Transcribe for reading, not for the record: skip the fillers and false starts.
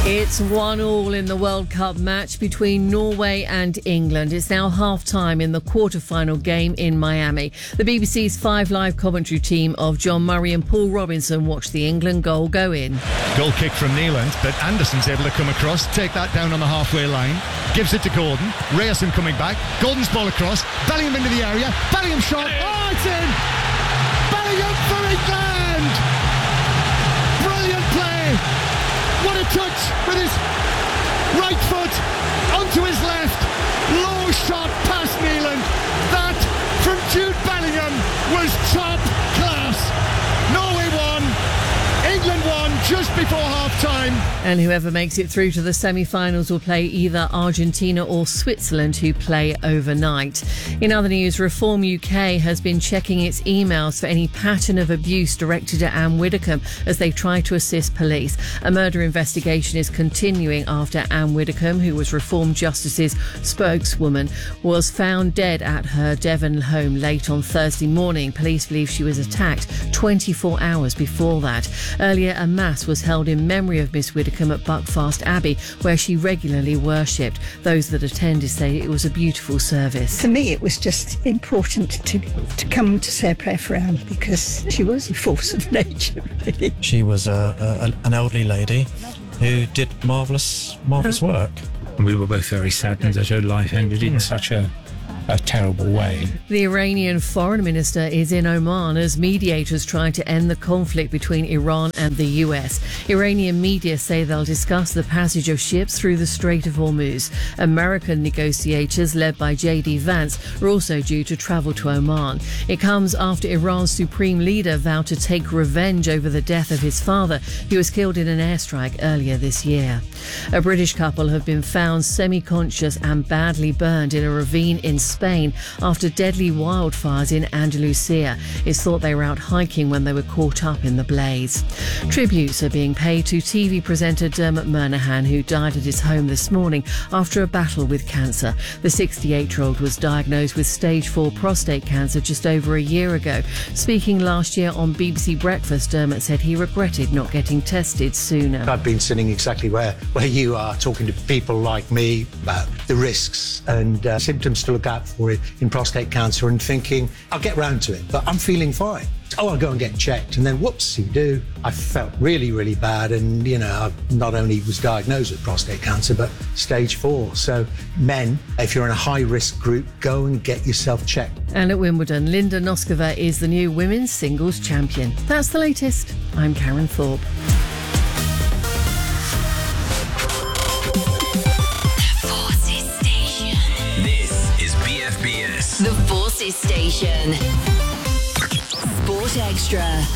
It's 1-1 in the World Cup match between Norway and England. It's now half-time in the quarter-final game in Miami. The BBC's 5 Live commentary team of John Murray and Paul Robinson watched the England goal go in. Goal kick from Neeland, but Anderson's able to come across, take that down on the halfway line, gives it to Gordon. Ryerson coming back, Gordon's ball across, Bellingham into the area, Bellingham shot, oh, it's in! Bellingham for England! Brilliant play! What a touch with his right foot onto his left. Low shot past Neeland. That from Jude Bellingham was top class. Norway won. England won just before half-time. And whoever makes it through to the semi-finals will play either Argentina or Switzerland, who play overnight. In other news, Reform UK has been checking its emails for any pattern of abuse directed at Anne Widdecombe as they try to assist police. A murder investigation is continuing after Anne Widdecombe, who was Reform Justice's spokeswoman, was found dead at her Devon home late on Thursday morning. Police believe she was attacked 24 hours before that. Earlier, a mass was held in memory of Miss Widdecombe at Buckfast Abbey, where she regularly worshipped. Those that attended say it was a beautiful service. For me, it was just important to come to say a prayer for Anne, because she was a force of nature, really. She was an elderly lady who did marvellous work. We were both very saddened that her life ended in such a terrible way. The Iranian foreign minister is in Oman as mediators try to end the conflict between Iran and the US. Iranian media say they'll discuss the passage of ships through the Strait of Hormuz. American negotiators, led by J.D. Vance, are also due to travel to Oman. It comes after Iran's supreme leader vowed to take revenge over the death of his father, who was killed in an airstrike earlier this year. A British couple have been found semi-conscious and badly burned in a ravine in Spain after deadly wildfires in Andalusia. It's thought they were out hiking when they were caught up in the blaze. Tributes are being paid to TV presenter Dermot Murnaghan, who died at his home this morning after a battle with cancer. The 68-year-old was diagnosed with stage 4 prostate cancer just over a year ago. Speaking last year on BBC Breakfast, Dermot said he regretted not getting tested sooner. I've been sitting exactly where you are, talking to people like me about the risks and symptoms to look out for it in prostate cancer, and thinking, I'll get round to it, but I'm feeling fine. Oh, I'll go and get checked. And then whoopsie-doo, I felt really, really bad. And, I not only was diagnosed with prostate cancer, but stage 4. So men, if you're in a high-risk group, go and get yourself checked. And at Wimbledon, Linda Noskova is the new women's singles champion. That's the latest. I'm Karen Thorpe. The Forces Station. Sport Extra.